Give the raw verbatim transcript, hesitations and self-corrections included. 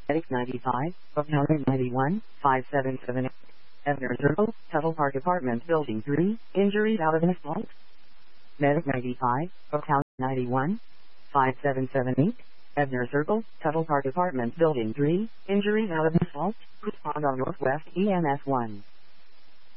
Medic ninety-five, O'Connor ninety-one, five seven seven eight. Evner Circle, Tuttle Park Apartments Building three, injuries out of an assault. Medic ninety-five, O'Connor ninety-one, five seven seven eight. Evner Circle, Tuttle Park Apartments Building three, injuries out of an assault. Respond on Northwest E M S one.